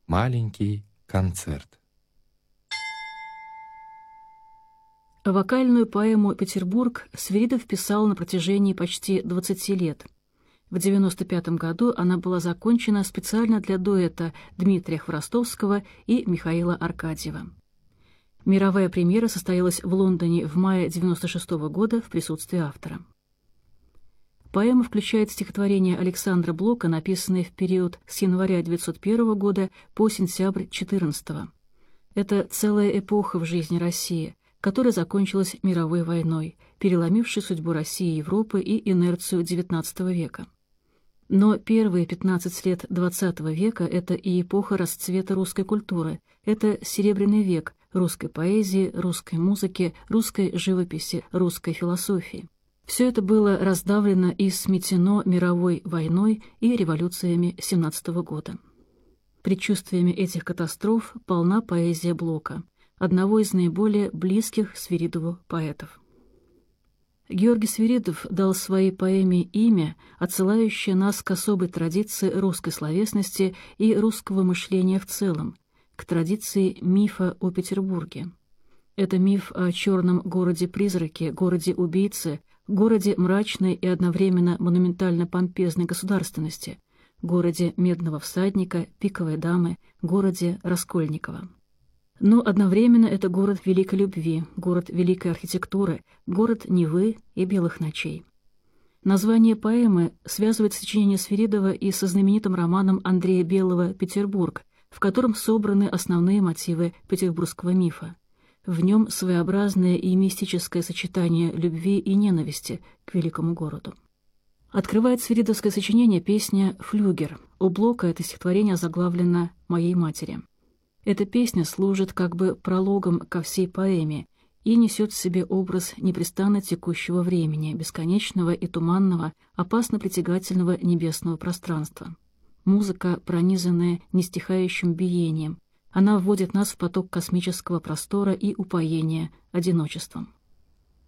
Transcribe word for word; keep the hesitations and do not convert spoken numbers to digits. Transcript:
Маленький концерт. Вокальную поэму «Петербург» Свиридов писал на протяжении почти двадцати лет. В девяносто пятом году она была закончена специально для дуэта Дмитрия Хворостовского и Михаила Аркадьева. Мировая премьера состоялась в Лондоне в мае девяносто шестого года в присутствии автора. Поэма включает стихотворения Александра Блока, написанные в период с января девятьсот первого года по сентябрь четырнадцатого. Это целая эпоха в жизни России, которая закончилась мировой войной, переломившей судьбу России и Европы и инерцию девятнадцатого века. Но первые пятнадцать лет двадцатого века – это и эпоха расцвета русской культуры, это серебряный век русской поэзии, русской музыки, русской живописи, русской философии. Все это было раздавлено и сметено мировой войной и революциями семнадцатого года. Предчувствиями этих катастроф полна поэзия Блока, одного из наиболее близких Свиридову поэтов. Георгий Свиридов дал своей поэме имя, отсылающее нас к особой традиции русской словесности и русского мышления в целом, к традиции мифа о Петербурге. Это миф о черном городе-призраке, городе-убийце, городе мрачной и одновременно монументально-помпезной государственности, городе Медного всадника, Пиковой дамы, городе Раскольникова. Но одновременно это город великой любви, город великой архитектуры, город Невы и белых ночей. Название поэмы связывает сочинение Свиридова и со знаменитым романом Андрея Белого «Петербург», в котором собраны основные мотивы петербургского мифа. В нем своеобразное и мистическое сочетание любви и ненависти к великому городу. Открывает свиридовское сочинение песня «Флюгер». У Блока это стихотворение озаглавлено «Моей матери». Эта песня служит как бы прологом ко всей поэме и несет в себе образ непрестанно текущего времени, бесконечного и туманного, опасно притягательного небесного пространства. Музыка, пронизанная нестихающим биением, она вводит нас в поток космического простора и упоения одиночеством.